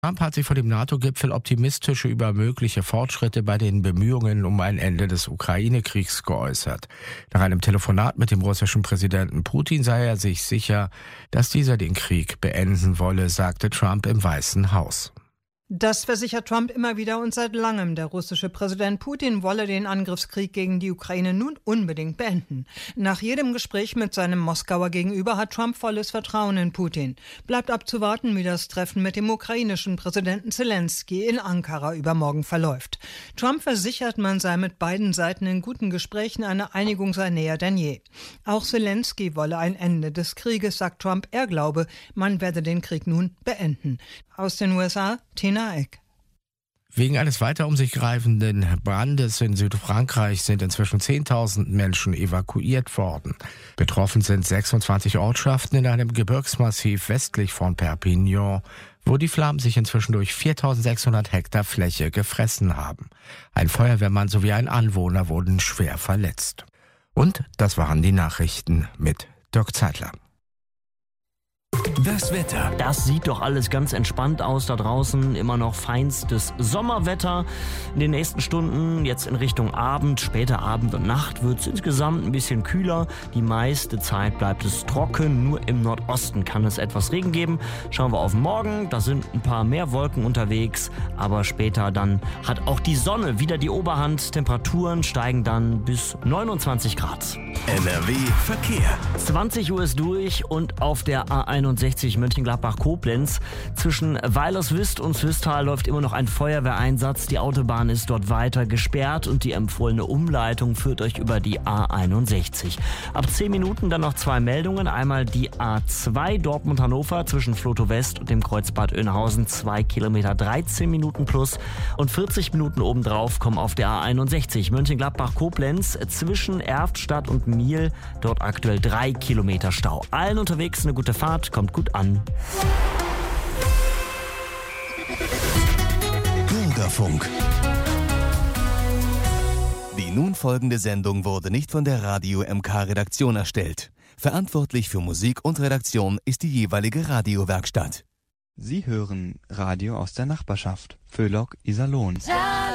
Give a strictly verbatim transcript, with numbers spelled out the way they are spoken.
Trump hat sich vor dem NATO-Gipfel optimistisch über mögliche Fortschritte bei den Bemühungen um ein Ende des Ukraine-Kriegs geäußert. Nach einem Telefonat mit dem russischen Präsidenten Putin sei er sich sicher, dass dieser den Krieg beenden wolle, sagte Trump im Weißen Haus. Das versichert Trump immer wieder und seit langem. Der russische Präsident Putin wolle den Angriffskrieg gegen die Ukraine nun unbedingt beenden. Nach jedem Gespräch mit seinem Moskauer Gegenüber hat Trump volles Vertrauen in Putin. Bleibt abzuwarten, wie das Treffen mit dem ukrainischen Präsidenten Zelensky in Ankara übermorgen verläuft. Trump versichert, man sei mit beiden Seiten in guten Gesprächen, eine Einigung sei näher denn je. Auch Zelensky wolle ein Ende des Krieges, sagt Trump. Er glaube, man werde den Krieg nun beenden. Aus den U S A, Tina Eck. Wegen eines weiter um sich greifenden Brandes in Südfrankreich sind inzwischen zehntausend Menschen evakuiert worden. Betroffen sind sechsundzwanzig Ortschaften in einem Gebirgsmassiv westlich von Perpignan, wo die Flammen sich inzwischen durch viertausendsechshundert Hektar Fläche gefressen haben. Ein Feuerwehrmann sowie ein Anwohner wurden schwer verletzt. Und das waren die Nachrichten mit Dirk Zeitler. Das Wetter. Das sieht doch alles ganz entspannt aus da draußen. Immer noch feinstes Sommerwetter. In den nächsten Stunden, jetzt in Richtung Abend, später Abend und Nacht, wird es insgesamt ein bisschen kühler. Die meiste Zeit bleibt es trocken. Nur im Nordosten kann es etwas Regen geben. Schauen wir auf morgen. Da sind ein paar mehr Wolken unterwegs. Aber später dann hat auch die Sonne wieder die Oberhand. Temperaturen steigen dann bis neunundzwanzig Grad. N R W Verkehr. zwanzig Uhr ist durch und auf der A einundsechzig Mönchengladbach-Koblenz zwischen Weilerswist und Swisttal läuft immer noch ein Feuerwehreinsatz. Die Autobahn ist dort weiter gesperrt und die empfohlene Umleitung führt euch über die A einundsechzig. Ab zehn Minuten dann noch zwei Meldungen. Einmal die A zwei Dortmund-Hannover zwischen Flotow West und dem Kreuzbad Oeynhausen, zwei Kilometer, dreizehn Minuten plus. Und vierzig Minuten obendrauf kommen auf der A einundsechzig Mönchengladbach-Koblenz zwischen Erftstadt und Miel. Dort aktuell drei Kilometer Stau. Allen unterwegs eine gute Fahrt, kommt gut an. Bürgerfunk. Die nun folgende Sendung wurde nicht von der Radio M K-Redaktion erstellt. Verantwortlich für Musik und Redaktion ist die jeweilige Radiowerkstatt. Sie hören Radio aus der Nachbarschaft. Föhlock, Iserlohn.